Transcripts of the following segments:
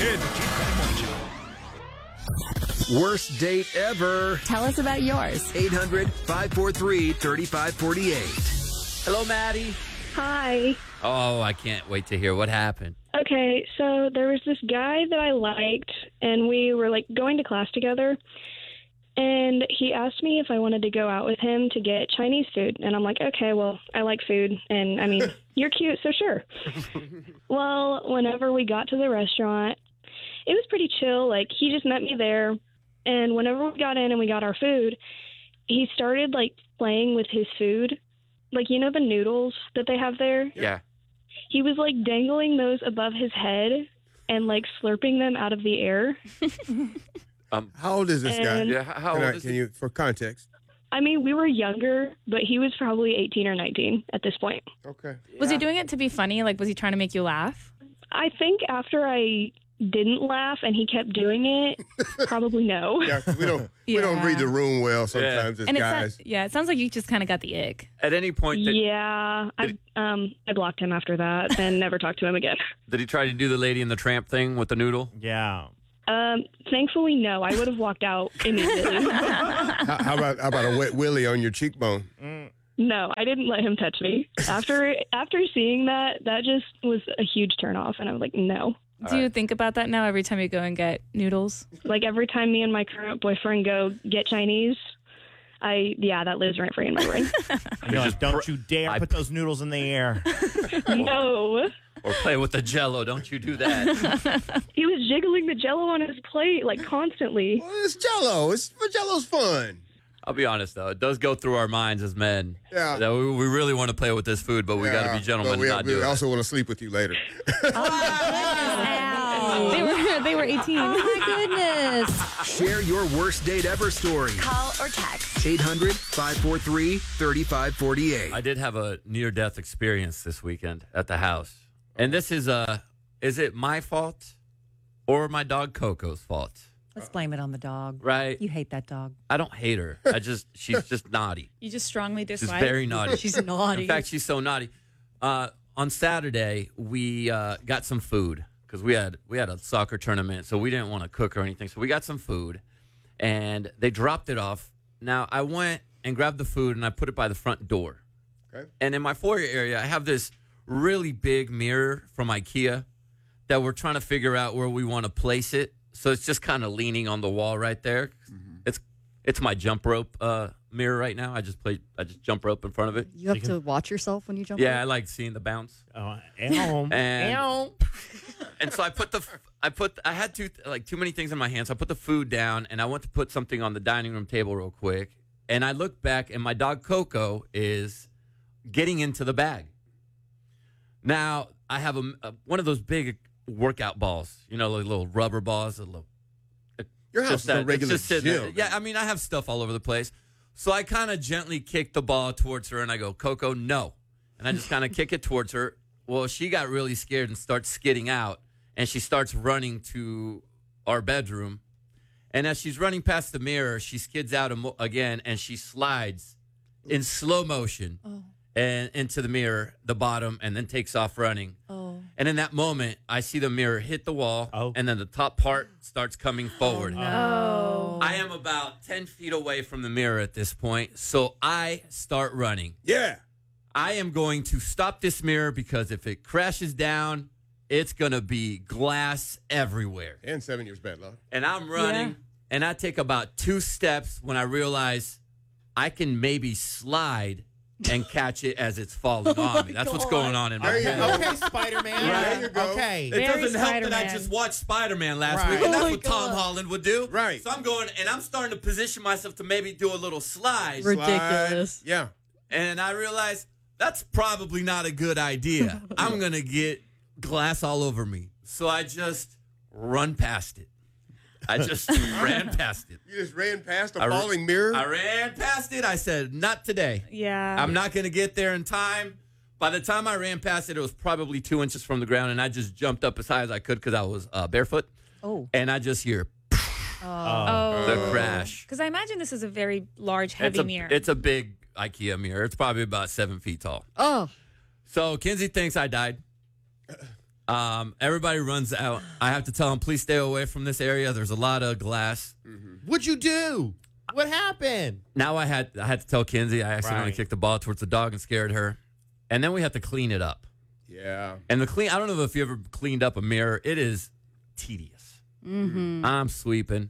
in the Jeep Credit Morning Show. Worst date ever. Tell us about yours. 800-543-3548. Hello, Maddie. Hi. Oh, I can't wait to hear what happened. Okay, so there was this guy that I liked, and we were like going to class together. And he asked me if I wanted to go out with him to get Chinese food. And I'm like, okay, well, I like food. And I mean, you're cute, so sure. Well, whenever we got to the restaurant, it was pretty chill. Like, he just met me there. And whenever we got in and we got our food, he started, like, playing with his food. Like, you know the noodles that they have there? Yeah. He was, like, dangling those above his head and, like, slurping them out of the air. How old is this guy? Yeah, how old is Can he? you, for context? I mean, we were younger, but he was probably 18 or 19 at this point. Okay. Was he doing it to be funny? Like, was he trying to make you laugh? I think after I didn't laugh and he kept doing it, probably no. Yeah, 'cause we don't read the room well sometimes as And guys. it sounds like you just kind of got the ick. At any point, Yeah, I blocked him after that and never talked to him again. did he try to do the Lady and the Tramp thing with the noodle? Yeah. Thankfully, no. I would have walked out immediately. How about a wet willy on your cheekbone? No, I didn't let him touch me. After seeing that just was a huge turnoff, and I was like, no. Do you think about that now every time you go and get noodles? Like every time me and my current boyfriend go get Chinese, that lives rent free in my brain. You're like, don't you dare put those noodles in the air. No. Or play with the Jell-O. Don't you do that. He was jiggling the Jell-O on his plate, like, constantly. Well, it's Jell-O. Jell-O's fun. I'll be honest, though. It does go through our minds as men. Yeah. That we really want to play with this food, but we got to be gentlemen and not do we it. also want to sleep with you later. They were 18. Oh, my goodness. Share your worst date ever story. Call or text. 800-543-3548. I did have a near-death experience this weekend at the house. And this is it my fault or my dog Coco's fault? Let's blame it on the dog. Right. You hate that dog. I don't hate her. She's just naughty. You just strongly She's dislike? very naughty. She's naughty. In fact, she's so naughty. On Saturday, we got some food because we had a soccer tournament, so we didn't want to cook or anything. So we got some food, and they dropped it off. Now, I went and grabbed the food, and I put it by the front door. Okay. And in my foyer area, I have this really big mirror from IKEA that we're trying to figure out where we want to place it. So it's just kind of leaning on the wall right there. Mm-hmm. It's my jump rope mirror right now. I just jump rope in front of it. You have to watch yourself when you jump Yeah, rope? I like seeing the bounce. And so I had too many things in my hands. So I put the food down and I went to put something on the dining room table real quick. And I look back and my dog Coco is getting into the bag. Now I have one of those big workout balls, like little rubber balls. Your house is a regular gym. Yeah, I mean, I have stuff all over the place. So I kind of gently kick the ball towards her, and I go, Coco, no. And I just kind of kick it towards her. Well, she got really scared and starts skidding out, and she starts running to our bedroom. And as she's running past the mirror, she skids out again, and she slides in slow motion and into the mirror, the bottom, and then takes off running. And in that moment, I see the mirror hit the wall, and then the top part starts coming forward. No. I am about 10 feet away from the mirror at this point, so I start running. Yeah. I am going to stop this mirror because if it crashes down, it's going to be glass everywhere. And 7 years bad luck. And I'm running, and I take about 2 steps when I realize I can maybe slide and catch it as it's falling on me. That's what's going on in my head. Okay, Spider-Man. There you go. Okay. It doesn't help that I just watched Spider-Man last week, and that's what Tom Holland would do. Right. So I'm going, and I'm starting to position myself to maybe do a little slide. Ridiculous. Yeah. And I realized that's probably not a good idea. I'm going to get glass all over me. So I just run past it. I just ran past it. You just ran past a falling mirror? I ran past it. I said, not today. Yeah. I'm not going to get there in time. By the time I ran past it, it was probably 2 inches from the ground, and I just jumped up as high as I could because I was barefoot. Oh. And I just hear the crash. Because I imagine this is a very large, heavy mirror. It's a big IKEA mirror. It's probably about 7 feet tall. Oh. So Kinsey thinks I died. Everybody runs out. I have to tell them, please stay away from this area. There's a lot of glass. What'd you do? What happened? Now I had to tell Kinsey I accidentally kicked the ball towards the dog and scared her. And then we have to clean it up. Yeah. And I don't know if you ever cleaned up a mirror. It is tedious. I'm sweeping.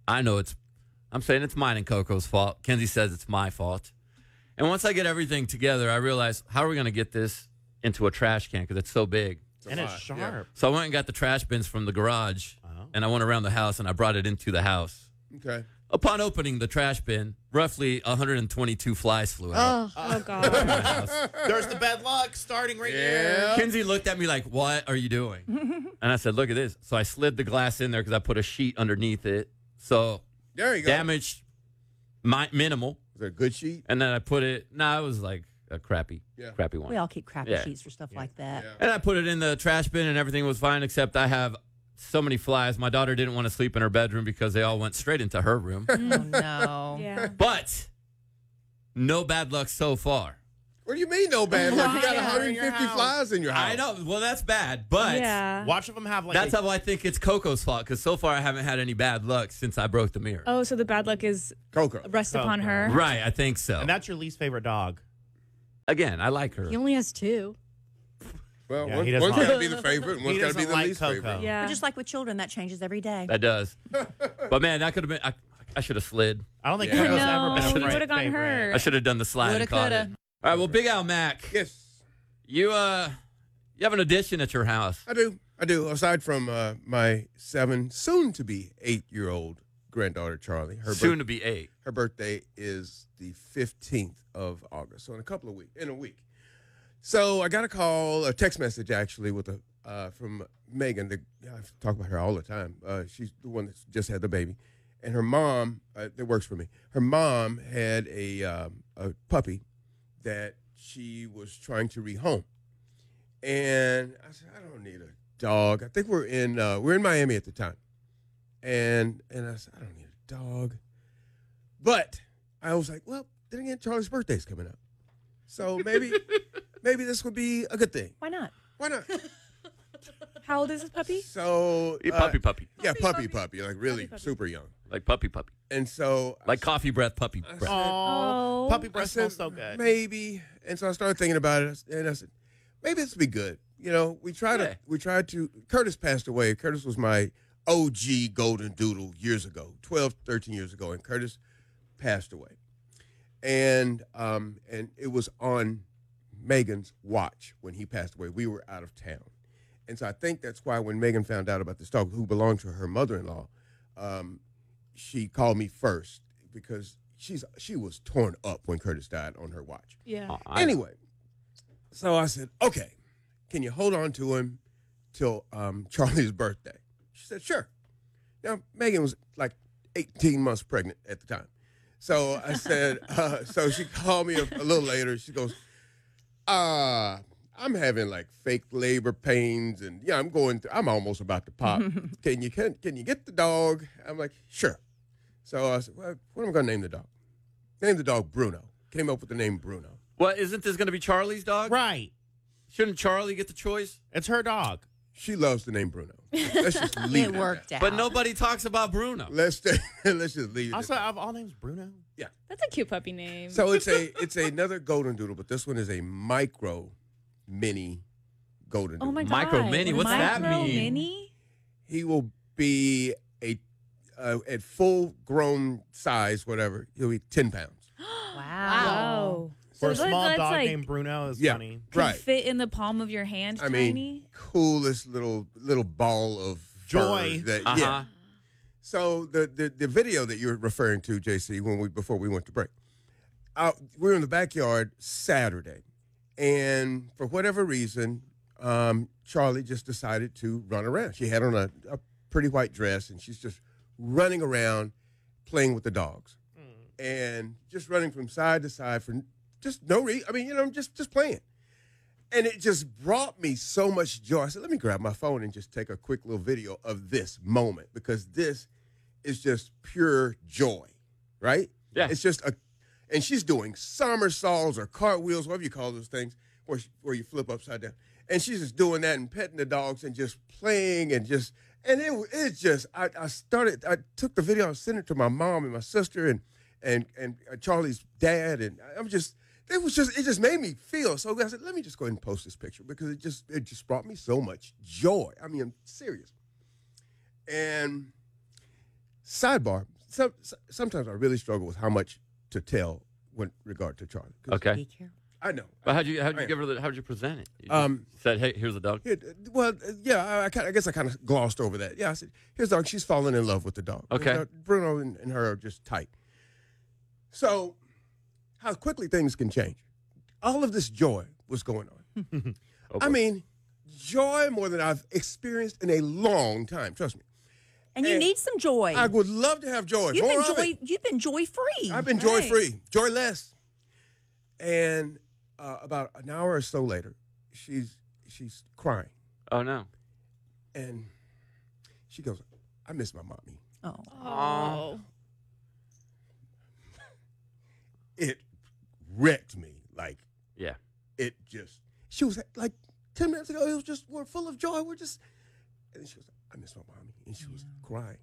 I'm saying it's mine and Coco's fault. Kinsey says it's my fault. And once I get everything together, I realize, how are we going to get this into a trash can? Because it's so big. And it's sharp. Yeah. So I went and got the trash bins from the garage. And I went around the house and I brought it into the house. Okay. Upon opening the trash bin, roughly 122 flies flew out. Oh, God. of my house. There's the bad luck starting right here. Kinsey looked at me like, what are you doing? And I said, look at this. So I slid the glass in there because I put a sheet underneath it. So There you go. damage minimal. Is that a good sheet? And then I put it, it was like a crappy one. We all keep crappy Yeah. sheets for stuff like that. Yeah. And I put it in the trash bin and everything was fine, except I have so many flies. My daughter didn't want to sleep in her bedroom because they all went straight into her room. Oh, no. Yeah. But no bad luck so far. What do you mean no bad luck? You got Yeah. 150 flies in your house. I know. Well, that's bad, but Yeah. Watch them have like that's how I think it's Coco's fault, because so far I haven't had any bad luck since I broke the mirror. Oh, so the bad luck is Coco. rest upon Okay. her. Right, I think so. And that's your least favorite dog. Again, I like her. He only has 2. Well, Yeah, one, he doesn't one's got to like- be the favorite and one's He got to be doesn't the like least Coco. favorite. Yeah. But just like with children, that changes every day. That does. But man, that could have been. I should have slid. I don't think Yeah. Coco's No, ever been a you great would've gotten favorite. hurt. I should have done the slide Woulda, and caught coulda. it. All right, well, Big Al Mac, Yes, you have an addition at your house. I do. Aside from my 7, soon-to-be 8-year-old granddaughter, Charlie. Soon to be 8. Her birthday is the 15th of August, so in a week. So I got a text message actually from Megan. I talk about her all the time. She's the one that's just had the baby, and her mom that works for me. Her mom had a puppy that she was trying to rehome, and I said, I don't need a dog. I think we're in Miami at the time, and I said, I don't need a dog, but I was like, well, then again, Charlie's birthday's coming up, so maybe this would be a good thing. Why not? Why not? How old is this puppy? So Puppy. yeah, puppy, like really super young, Like puppy. and so Like coffee breath, puppy breath. Oh, Oh. puppy I breath said, smells so good. maybe, and so I started thinking about it, and I said, maybe this would be good. You know, we tried to. Curtis passed away. Curtis was my OG golden doodle years ago, 12, 13 years ago, and Curtis passed away, and it was on Megan's watch when he passed away. We were out of town, and so I think that's why when Megan found out about this dog, who belonged to her mother-in-law, she called me first because she was torn up when Curtis died on her watch. Yeah. Anyway, so I said, okay, can you hold on to him till Charlie's birthday? She said, sure. Now, Megan was like 18 months pregnant at the time. So I said, so she called me a little later. She goes, I'm having like fake labor pains, and yeah, I'm almost about to pop. Can you get the dog? I'm like, sure. So I said, well, what am I going to name the dog? Name the dog Bruno. Came up with the name Bruno. Well, isn't this going to be Charlie's dog? Right. Shouldn't Charlie get the choice? It's her dog. She loves the name Bruno. Let's just leave It at worked that. out. But nobody talks about Bruno. Let's just leave it. Also, at that. of all names, Bruno. That's a cute puppy name. So it's another golden doodle, but this one is a micro mini golden doodle. oh my god. Micro mini, what's that Micro mean? Mini? He will be at full grown size, whatever. He'll be 10 pounds. Wow. Wow. For a So small that's dog like, named Bruno is Yeah. funny. can Right. fit in the palm of your hand, I tiny. mean, coolest little ball of Joy. fur that, Uh-huh. yeah. So the video that you're referring to, JC, before we went to break, we were in the backyard Saturday, and for whatever reason, Charlie just decided to run around. She had on a pretty white dress, and she's just running around playing with the dogs, and just running from side to side for just no reason. I mean, just playing. And it just brought me so much joy. I said, let me grab my phone and just take a quick little video of this moment, because this is just pure joy, right? Yeah. It's just and she's doing somersaults or cartwheels, whatever you call those things, where you flip upside down. And she's just doing that and petting the dogs and just playing and it's just, I took the video, I sent it to my mom and my sister and Charlie's dad. And it just made me feel so good. I said, let me just go ahead and post this picture because it just brought me so much joy. I mean, I'm serious. And sidebar, sometimes I really struggle with how much to tell with regard to Charlie. Okay. Be careful. I know. But how'd you present it? You just said, hey, here's the dog. I guess I kind of glossed over that. Yeah, I said, here's the dog. She's falling in love with the dog. Okay. Bruno and her are just tight. So, how quickly things can change. All of this joy was going on. I mean, joy more than I've experienced in a long time. Trust me. And you need some joy. I would love to have joy. You've More of it. been joy-free. I've been joy-free, joyless. And about an hour or so later, she's crying. Oh, no. And she goes, I miss my mommy. Oh. It wrecked me. Like, Yeah. She was like 10 minutes ago, we're full of joy. And she goes, I miss my mommy. And she was crying.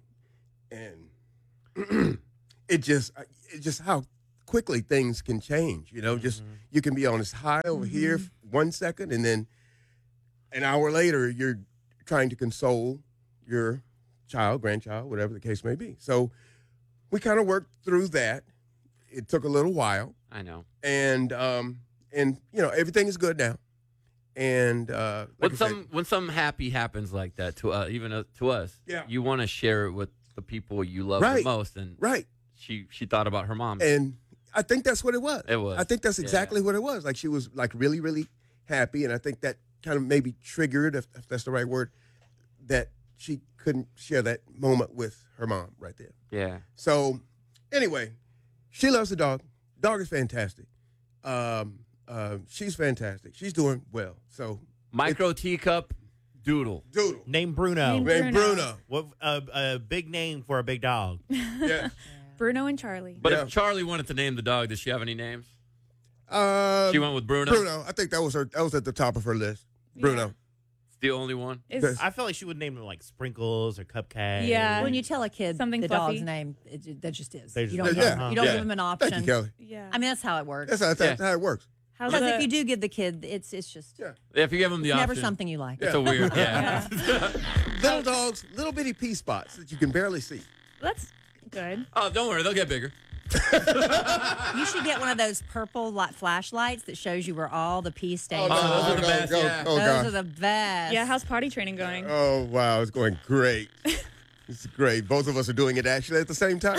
And it just how quickly things can change, just you can be on this high over here 1 second, and then an hour later, you're trying to console your child, grandchild, whatever the case may be. So we kind of worked through that. It took a little while. I know. And everything is good now. And when something happy happens like that to even to us, Yeah. you want to share it with the people you love Right. the most. And right. she thought about her mom. And I think that's what it was. It was. I think that's exactly what it was. Like she was like really, really happy. And I think that kind of maybe triggered, if that's the right word, that she couldn't share that moment with her mom right there. Yeah. So anyway, she loves the dog. Dog is fantastic. She's fantastic. She's doing well. So Micro teacup doodle. Doodle. Name Bruno. Named Bruno. What a big name for a big dog. Yeah. Bruno and Charlie. But Yeah. if Charlie wanted to name the dog, does she have any names? She She went with Bruno. Bruno. I think that was at the top of her list. Bruno. It's the only one. Is- I feel like she would name them like Sprinkles or Cupcake. Yeah. When you tell a kid Something the fluffy. dog's name, that just is. They You just- don't, Yeah. you don't Yeah. give them an option. Thank you, Kelly. yeah. I mean, that's how it works. That's how it works. How's Because the, if you do give the kid, it's just Yeah. If you give him the never option, something you like. it's a weird. Yeah. Little dogs, little bitty pea spots that you can barely see. That's good. Oh, don't worry, they'll get bigger. You should get one of those purple flashlights that shows you where all the pea stains no. are. Those are the best, yeah. Oh, Those God. are the best. Yeah, how's potty training going? Oh, wow. It's going great. It's great. Both of us are doing it actually at the same time.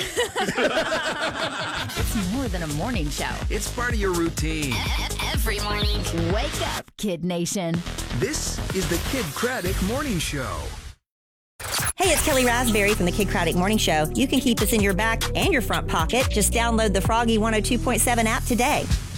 It's more than a morning show. It's part of your routine. Every morning. Wake up, Kid Nation. This is the Kid Craddock Morning Show. Hey, it's Kelly Raspberry from the Kid Craddock Morning Show. You can keep us in your back and your front pocket. Just download the Froggy 102.7 app today.